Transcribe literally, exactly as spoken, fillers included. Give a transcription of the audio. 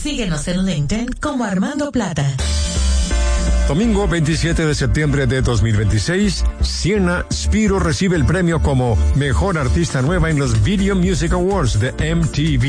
Síguenos en LinkedIn como Armando Plata. Domingo veintisiete de septiembre de dos mil veintiséis, Sienna Spiro recibe el premio como Mejor Artista Nueva en los Video Music Awards de M T V.